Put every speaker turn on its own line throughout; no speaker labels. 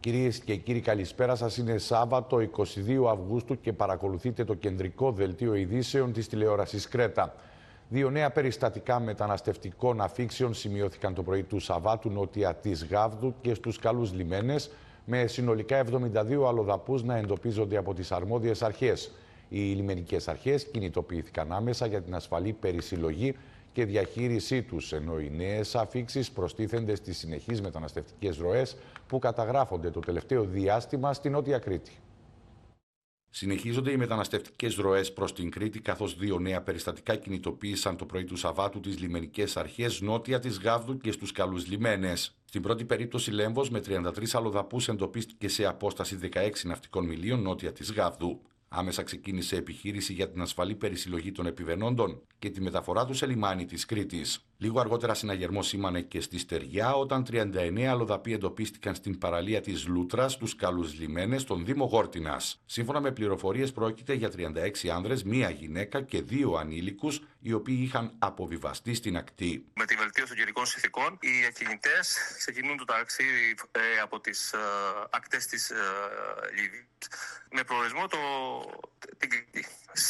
Κυρίες και κύριοι, καλησπέρα σας. Είναι Σάββατο 22 Αυγούστου και παρακολουθείτε το κεντρικό δελτίο ειδήσεων της τηλεόρασης Κρέτα. Δύο νέα περιστατικά μεταναστευτικών αφήξεων σημειώθηκαν το πρωί του Σαββάτου νότια της Γάβδου και στους καλούς λιμένες, με συνολικά 72 αλλοδαπούς να εντοπίζονται από τις αρμόδιες αρχές. Οι λιμενικές αρχές κινητοποιήθηκαν άμεσα για την ασφαλή περισυλλογή και διαχείρισή τους, ενώ οι νέες αφήξεις προστίθενται στις συνεχείς μεταναστευτικές ροές που καταγράφονται το τελευταίο διάστημα στη Νότια Κρήτη. Συνεχίζονται οι μεταναστευτικές ροές προς την Κρήτη, καθώς δύο νέα περιστατικά κινητοποίησαν το πρωί του Σαββάτου τις λιμενικές αρχές νότια της Γάβδου και στους καλούς λιμένες. Στην πρώτη περίπτωση, Λέμβος με 33 αλλοδαπούς εντοπίστηκε σε απόσταση 16 ναυτικών μιλίων νότια της Γάβδου. Άμεσα ξεκίνησε επιχείρηση για την ασφαλή περισυλλογή των επιβαινόντων και τη μεταφορά του σε λιμάνι της Κρήτης. Λίγο αργότερα, συναγερμό σήμανε και στη Στεριά, όταν 39 αλλοδαποί εντοπίστηκαν στην παραλία της Λούτρας, στους καλούς λιμένες, στον Δήμο Γόρτινας. Σύμφωνα με πληροφορίες, πρόκειται για 36 άνδρες, μία γυναίκα και δύο ανήλικους, οι οποίοι είχαν αποβιβαστεί στην ακτή.
Με τη βελτίωση των καιρικών συνθηκών, οι ακινητές ξεκινούν το ταξίδι από τις ακτές της Λιβύης με προορισμό την Κρήτη.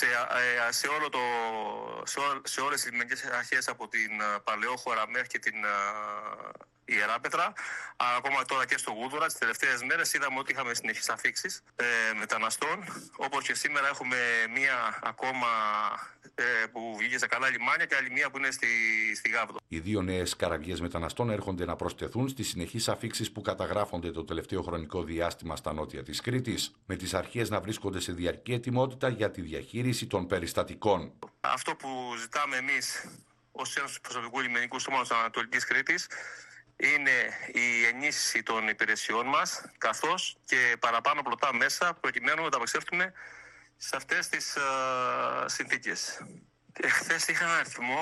Σε όλες τις λιμενικές αρχές, από την Παλαιόχώρα μέχρι και την Ιεράπετρα, ακόμα τώρα και στο Γούδουρα, τις τελευταίες μέρες είδαμε ότι είχαμε συνεχείς αφήξεις μεταναστών. Όπως και σήμερα έχουμε μία ακόμα που βγήκε σε καλά λιμάνια και άλλη μία που είναι στη Γάβδο.
Οι δύο νέες καραβιές μεταναστών έρχονται να προσθεθούν στις συνεχείς αφήξεις που καταγράφονται το τελευταίο χρονικό διάστημα στα νότια της Κρήτης, με τις αρχές να βρίσκονται σε διαρκή ετοιμότητα για τη διαχείριση των περιστατικών.
Αυτό που ζητάμε εμείς ως Ένωση Προσωπικού Λιμενικού Σώματος Ανατολικής Κρήτης είναι η ενίσχυση των υπηρεσιών μας, καθώς και παραπάνω πλωτά μέσα, προκειμένου να ανταπεξέλθουμε σε αυτές τις συνθήκες. Χθες είχα ένα αριθμό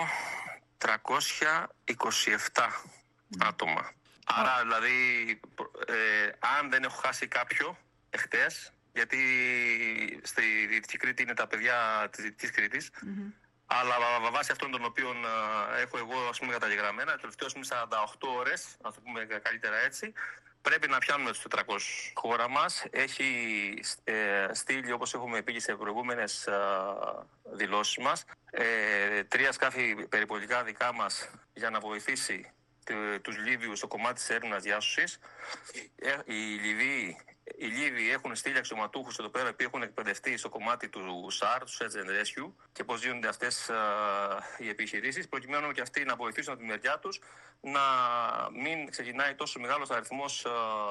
327 άτομα. Άρα δηλαδή, αν δεν έχω χάσει κάποιο εχθές, γιατί στη Δυτική Κρήτη είναι τα παιδιά της Δυτικής Κρήτης, αλλά βάσει αυτών των οποίων έχω εγώ καταγεγραμμένα, τελευταίως είμαι 48 ώρες, να το πούμε καλύτερα έτσι, πρέπει να πιάνουμε τους 400. Η χώρα μας έχει στείλει, όπως έχουμε πει σε προηγούμενες δηλώσεις μας, 3 σκάφη περιπολικά δικά μας για να βοηθήσει τους Λίβιους στο κομμάτι της έρευνας διάσωσης. Οι Λίβοι έχουν στείλει αξιωματούχους εδώ πέρα που έχουν εκπαιδευτεί στο κομμάτι του SAR, του Search and Rescue, και πώς γίνονται αυτές οι επιχειρήσεις, προκειμένου και αυτοί να βοηθήσουν από τη μεριά τους να μην ξεκινάει τόσο μεγάλος αριθμός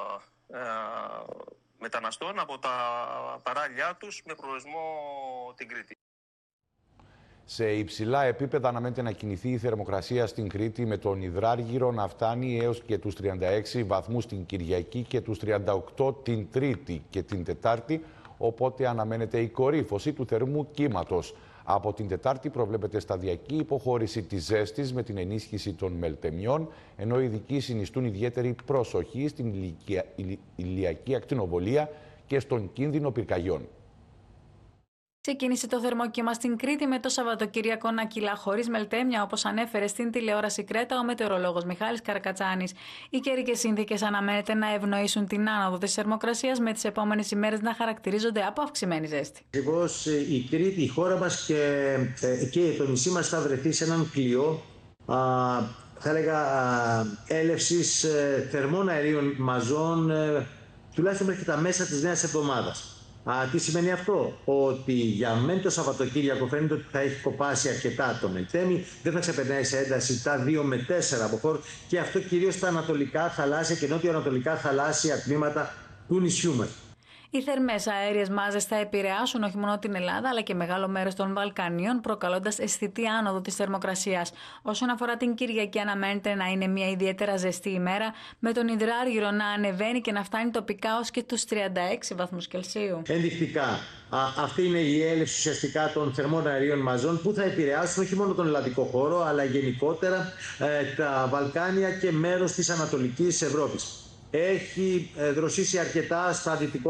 μεταναστών από τα παράλια τους με προορισμό την Κρήτη.
Σε υψηλά επίπεδα αναμένεται να κινηθεί η θερμοκρασία στην Κρήτη, με τον υδράργυρο να φτάνει έως και τους 36 βαθμούς την Κυριακή και τους 38 την Τρίτη και την Τετάρτη, οπότε αναμένεται η κορύφωση του θερμού κύματος. Από την Τετάρτη προβλέπεται σταδιακή υποχώρηση της ζέστης με την ενίσχυση των μελτεμιών, ενώ οι ειδικοί συνιστούν ιδιαίτερη προσοχή στην ηλιακή ακτινοβολία και στον κίνδυνο πυρκαγιών.
Ξεκίνησε το θερμόκυμα στην Κρήτη με το Σαββατοκύριακο να κυλά χωρίς μελτέμια, όπως ανέφερε στην τηλεόραση Κρέτα ο μετεωρολόγος Μιχάλης Καρακατσάνης. Οι καιρικές συνθήκες αναμένεται να ευνοήσουν την άνοδο της θερμοκρασίας, με τις επόμενες ημέρες να χαρακτηρίζονται από αυξημένη ζέστη.
Ακριβώς η Κρήτη, η χώρα μας και το νησί μας θα βρεθεί σε έναν κλειό, θα έλεγα, έλευσης θερμών αερίων μαζών, τουλάχιστον μέχρι τα μέσα της νέας εβδομάδας. Τι σημαίνει αυτό? Ότι για μεν το Σαββατοκύριακο φαίνεται ότι θα έχει κοπάσει αρκετά το μελτέμι, δεν θα ξεπερνάει σε ένταση τα 2 με 4 από χώρο, και αυτό κυρίως στα ανατολικά θαλάσσια και νότιο-ανατολικά θαλάσσια τμήματα του νησιού μας.
Οι θερμές αέριες μάζες θα επηρεάσουν όχι μόνο την Ελλάδα αλλά και μεγάλο μέρος των Βαλκανίων, προκαλώντας αισθητή άνοδο της θερμοκρασίας. Όσον αφορά την Κυριακή, αναμένεται να είναι μια ιδιαίτερα ζεστή ημέρα, με τον υδράργυρο να ανεβαίνει και να φτάνει τοπικά ως και τους 36 βαθμούς Κελσίου.
Ενδεικτικά, αυτή είναι η έλευση ουσιαστικά των θερμών αερίων μαζών που θα επηρεάσουν όχι μόνο τον ελλαδικό χώρο, αλλά γενικότερα τα Βαλκάνια και μέρος της Ανατολικής Ευρώπης. Έχει δροσίσει αρκετά στα δυτικό